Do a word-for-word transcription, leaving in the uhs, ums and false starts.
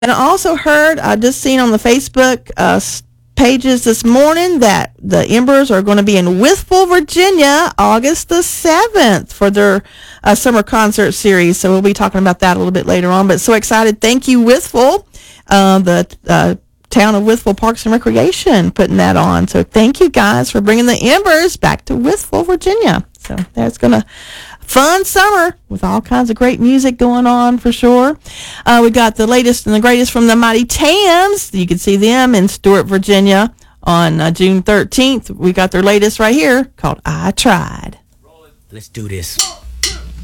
And I also heard, I just seen on the Facebook uh, pages this morning that the Embers are going to be in Withful, Virginia, August the seventh for their uh, summer concert series. So we'll be talking about that a little bit later on. But so excited. Thank you, Withful, uh, the uh, town of Withful Parks and Recreation, putting that on. So thank you guys for bringing the Embers back to Withful, Virginia. So that's going to fun summer with all kinds of great music going on for sure. Uh, we got the latest and the greatest from the Mighty Tams. You can see them in Stuart, Virginia on uh, June thirteenth. We got their latest right here called I Tried. Let's do this.